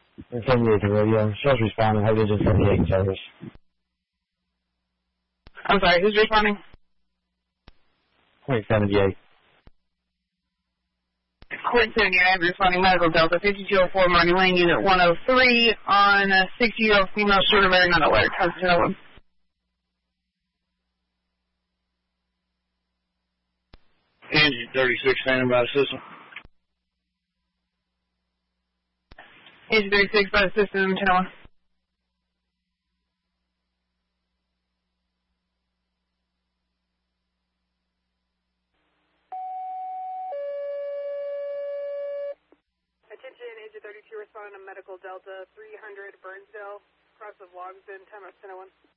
78 to radio. Show's responding. Have Agent 78 in service. I'm sorry, who's responding? Point 78. Point 78, responding Medical Delta 5204 Marty Lane, Unit 103 on a 60-year-old female short of not alert. How's it going? Engine 36 standing by the system. Engine 36 by the system, 10-1. Attention, Agent 32 responding to Medical Delta 300 Burnsdale, cross of Logsden, time of 10-1.